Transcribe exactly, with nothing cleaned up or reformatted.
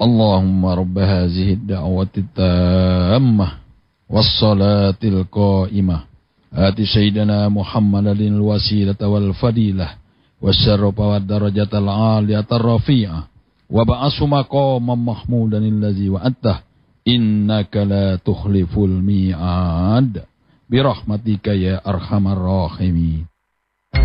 اللهم رب هذه الدعوة التامة والصلاة القائمة آت سيدنا محمد الوسيلة والفضيلة والشرف والدرجة العالية الرفيعة وبعث مقاما محمودا الذي وعدته إنك لا تخلف الميعاد برحمتك يا أرحم الراحمين.